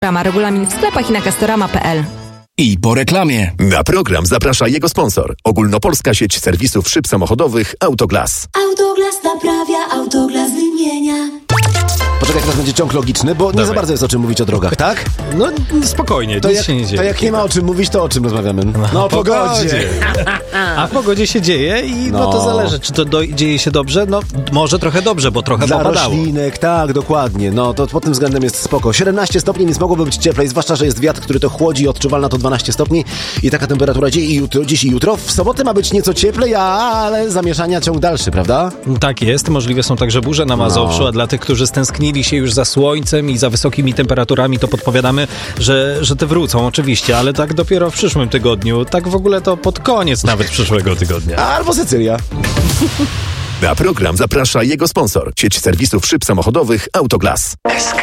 Castorama. Regulamin w sklepach i na castorama.pl. I po reklamie. Na program zaprasza jego sponsor. Ogólnopolska sieć serwisów szyb samochodowych Autoglas. Autoglas naprawia, Autoglas wymienia. Poczekaj, teraz będzie ciąg logiczny, bo nie za bardzo jest o czym mówić o drogach, tak? No spokojnie, nic się nie dzieje. To jak nie ma o czym mówić, to o czym rozmawiamy? No o pogodzie. A w pogodzie się dzieje i no to zależy, czy to dzieje się dobrze? No może trochę dobrze, bo trochę popadało. Dla roślinek, tak, dokładnie. No to pod tym względem jest spoko. 17 stopni, więc mogłoby być cieplej, zwłaszcza, że jest wiatr, który to chłodzi, odczuwalna to 12 stopni i taka temperatura dziś i jutro. W sobotę ma być nieco cieplej, ale zamieszania ciąg dalszy, prawda? Tak jest, możliwe są także burze na Mazowszu, a dla tych, którzy stęsknili się już za słońcem i za wysokimi temperaturami, to podpowiadamy, że te wrócą oczywiście, ale tak dopiero w przyszłym tygodniu, tak w ogóle to pod koniec nawet przyszłego tygodnia. Albo Sycylia. Na program zaprasza jego sponsor. Sieć serwisów szyb samochodowych Autoglas. SK.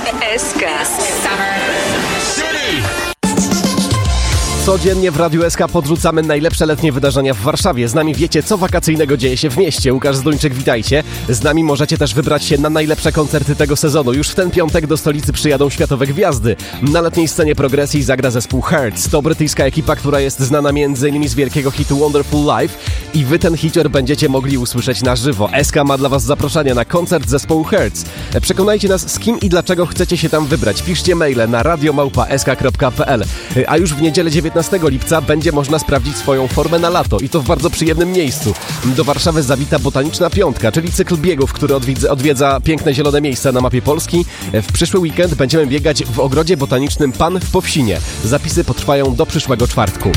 Codziennie w Radiu SK podrzucamy najlepsze letnie wydarzenia w Warszawie. Z nami wiecie, co wakacyjnego dzieje się w mieście. Łukasz Zduńczyk, witajcie. Z nami możecie też wybrać się na najlepsze koncerty tego sezonu. Już w ten piątek do stolicy przyjadą światowe gwiazdy. Na letniej scenie progresji zagra zespół Hertz. To brytyjska ekipa, która jest znana m.in. z wielkiego hitu Wonderful Life. I wy ten hicior będziecie mogli usłyszeć na żywo. SK ma dla was zaproszenie na koncert zespołu Hertz. Przekonajcie nas, z kim i dlaczego chcecie się tam wybrać. Piszcie maile na radio@sk.pl. A już w niedzielę 19 lipca będzie można sprawdzić swoją formę na lato i to w bardzo przyjemnym miejscu. Do Warszawy zawita Botaniczna Piątka, czyli cykl biegów, który odwiedza piękne zielone miejsca na mapie Polski. W przyszły weekend będziemy biegać w ogrodzie botanicznym Pan w Powsinie. Zapisy potrwają do przyszłego czwartku.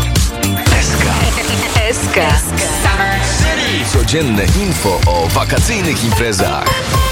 SK. Codzienne info o wakacyjnych imprezach.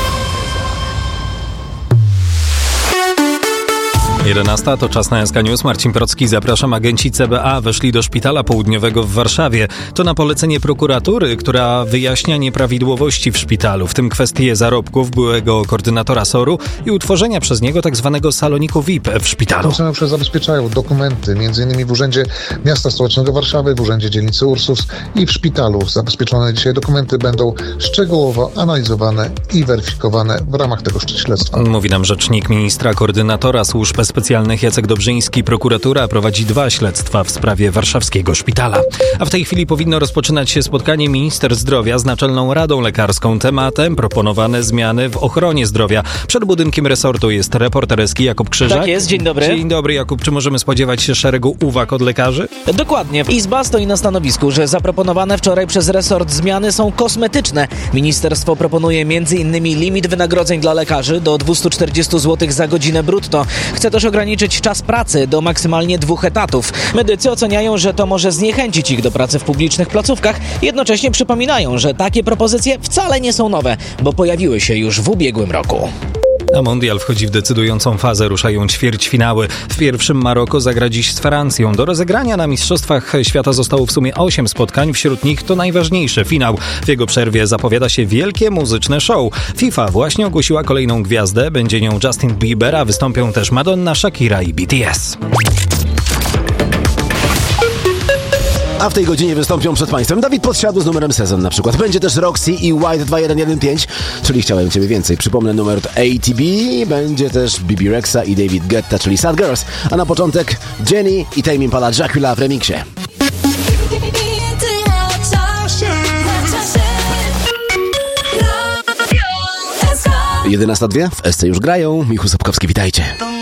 11 to czas na SK News. Marcin Procki, zapraszam. Agenci CBA weszli do szpitala południowego w Warszawie. To na polecenie prokuratury, która wyjaśnia nieprawidłowości w szpitalu, w tym kwestie zarobków byłego koordynatora SOR-u i utworzenia przez niego tzw. saloniku VIP w szpitalu. Funkcjonariusze zabezpieczają dokumenty, m.in. w Urzędzie Miasta Stołecznego Warszawy, w Urzędzie Dzielnicy Ursus i w szpitalu. Zabezpieczone dzisiaj dokumenty będą szczegółowo analizowane i weryfikowane w ramach tego śledztwa. Mówi nam rzecznik ministra koordynatora służb specjalnych Jacek Dobrzyński. Prokuratura prowadzi 2 śledztwa w sprawie warszawskiego szpitala. A w tej chwili powinno rozpoczynać się spotkanie minister zdrowia z Naczelną Radą Lekarską. Tematem proponowane zmiany w ochronie zdrowia. Przed budynkiem resortu jest reporter SK Jakub Krzyżak. Tak jest, dzień dobry. Dzień dobry, Jakub. Czy możemy spodziewać się szeregu uwag od lekarzy? Dokładnie. Izba stoi na stanowisku, że zaproponowane wczoraj przez resort zmiany są kosmetyczne. Ministerstwo proponuje m.in. limit wynagrodzeń dla lekarzy do 240 zł za godzinę brutto. Chce też ograniczyć czas pracy do maksymalnie 2 etatów. Medycy oceniają, że to może zniechęcić ich do pracy w publicznych placówkach. Jednocześnie przypominają, że takie propozycje wcale nie są nowe, bo pojawiły się już w ubiegłym roku. A mundial wchodzi w decydującą fazę, ruszają ćwierćfinały. W pierwszym Maroko zagra dziś z Francją. Do rozegrania na Mistrzostwach Świata zostało w sumie 8 spotkań, wśród nich to najważniejszy finał. W jego przerwie zapowiada się wielkie muzyczne show. FIFA właśnie ogłosiła kolejną gwiazdę, będzie nią Justin Bieber, a wystąpią też Madonna, Shakira i BTS. A w tej godzinie wystąpią przed Państwem Dawid Podsiadło z numerem Sezon na przykład. Będzie też Roxy i White 2115, czyli Chciałem Ciebie Więcej. Przypomnę numer ATB. Będzie też Bibi Rexa i David Guetta, czyli Sad Girls. A na początek Jenny i Tame Impala Dracula w remiksie. 11:02 w SC już grają. Michał Sapkowski, witajcie.